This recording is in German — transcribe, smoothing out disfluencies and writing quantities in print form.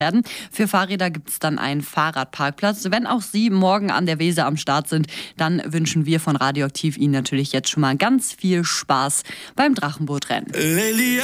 werden. Für Fahrräder gibt es dann einen Fahrradparkplatz. Wenn auch Sie morgen an der Weser am Start sind, dann wünschen wir von Radioaktiv Ihnen natürlich jetzt schon mal ganz viel Spaß beim Drachenbootrennen.